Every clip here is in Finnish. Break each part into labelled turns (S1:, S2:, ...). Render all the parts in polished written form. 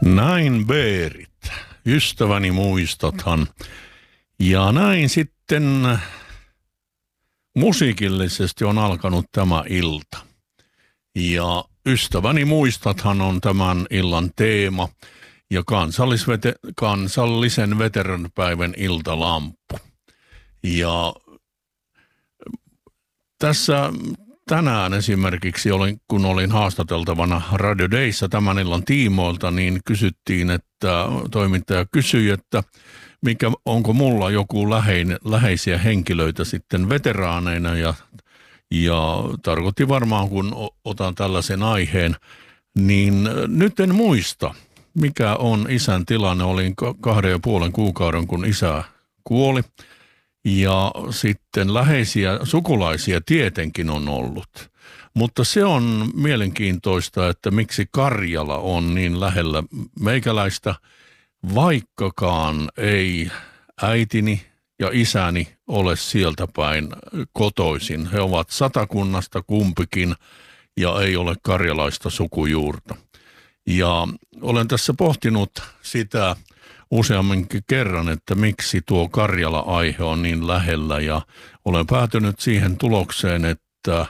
S1: Näin Beerit, ystäväni muistathan. Ja näin sitten musiikillisesti on alkanut tämä ilta. Ja ystäväni muistathan on tämän illan teema ja kansallisen veteranpäivän iltalamppu. Ja tässä tänään esimerkiksi, kun olin haastateltavana Radio Dayssä tämän illan tiimoilta, niin kysyttiin, että toimittaja kysyi, että onko mulla joku läheisiä henkilöitä sitten veteraaneina ja tarkoitti varmaan, kun otan tällaisen aiheen, niin nyt en muista, mikä on isän tilanne. Olin 2,5 kuukauden, kun isä kuoli. Ja sitten läheisiä sukulaisia tietenkin on ollut. Mutta se on mielenkiintoista, että miksi Karjala on niin lähellä meikäläistä, vaikkakaan ei äitini ja isäni ole sieltä päin kotoisin. He ovat Satakunnasta kumpikin ja ei ole karjalaista sukujuurta. Ja olen tässä pohtinut sitä useamminkin kerran, että miksi tuo Karjala-aihe on niin lähellä, ja olen päätynyt siihen tulokseen, että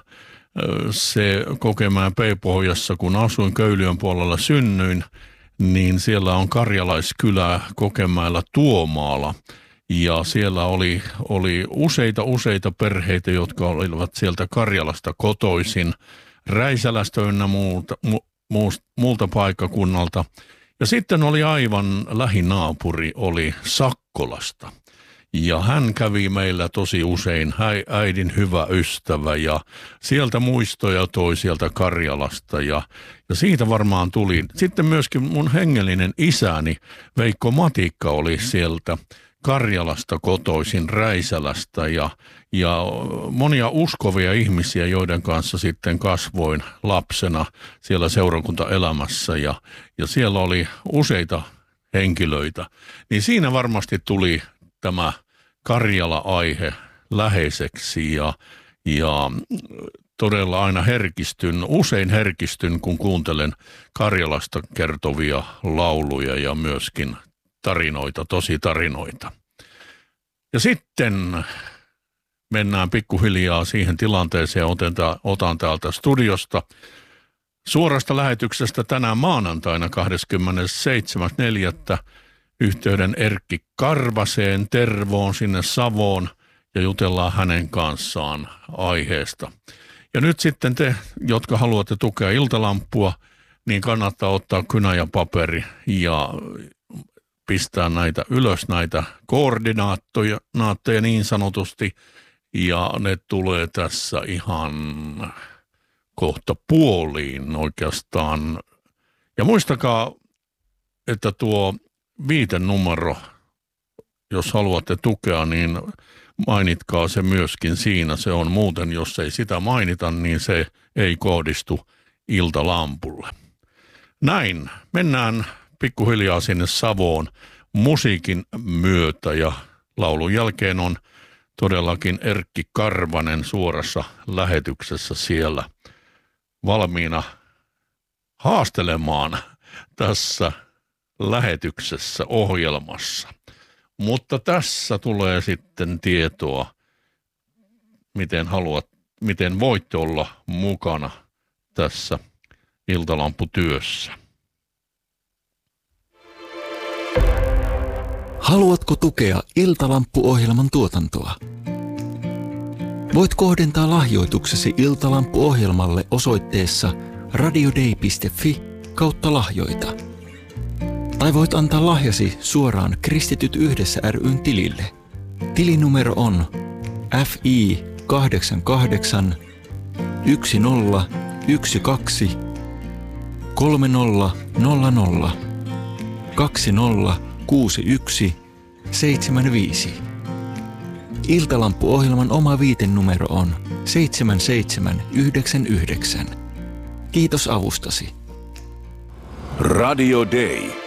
S1: se Kokemäen P-pohjassa, kun asuin Köyliön puolella, synnyin, niin siellä on karjalaiskylä Kokemäellä Tuomaala, ja siellä oli useita perheitä, jotka olivat sieltä Karjalasta kotoisin, Räisälästä ynnä muulta paikkakunnalta. Ja sitten oli aivan lähinaapuri, oli Sakkolasta. Ja hän kävi meillä tosi usein, äidin hyvä ystävä, ja sieltä muistoja toi sieltä Karjalasta. Ja siitä varmaan tuli. Sitten myöskin mun hengellinen isäni Veikko Matikka oli sieltä Karjalasta kotoisin, Räisälästä, ja monia uskovia ihmisiä, joiden kanssa sitten kasvoin lapsena siellä seurakuntaelämässä, ja siellä oli useita henkilöitä. Niin siinä varmasti tuli tämä Karjala-aihe läheiseksi, ja todella aina usein herkistyn, kun kuuntelen Karjalasta kertovia lauluja ja myöskin tositarinoita. Ja sitten mennään pikkuhiljaa siihen tilanteeseen, otan täältä studiosta suorasta lähetyksestä tänään maanantaina 27.4. yhteyden Erkki Karvaseen, Tervoon sinne Savoon, ja jutellaan hänen kanssaan aiheesta. Ja nyt sitten te, jotka haluatte tukea Iltalamppua, niin kannattaa ottaa kynä ja paperi ja pistää näitä koordinaatteja niin sanotusti, ja ne tulee tässä ihan kohta puoliin oikeastaan. Ja muistakaa, että tuo viitenumero, jos haluatte tukea, niin mainitkaa se myöskin siinä. Se on muuten, jos ei sitä mainita, niin se ei kohdistu Iltalampulle. Näin, mennään pikkuhiljaa sinne Savoon musiikin myötä, ja laulun jälkeen on todellakin Erkki Karvanen suorassa lähetyksessä siellä valmiina haastelemaan tässä lähetyksessä ohjelmassa. Mutta tässä tulee sitten tietoa, miten voitte olla mukana tässä Iltalamputyössä.
S2: Haluatko tukea Iltalampu-ohjelman tuotantoa? Voit kohdentaa lahjoituksesi Iltalampu-ohjelmalle osoitteessa radiodei.fi/lahjoita. Tai voit antaa lahjasi suoraan Kristityt yhdessä ry:n tilille. Tilinumero on FI 88 1012 3000 2061 75. Iltalampu-ohjelman oma viitenumero on 7799. Kiitos avustasi.
S3: Radio Day.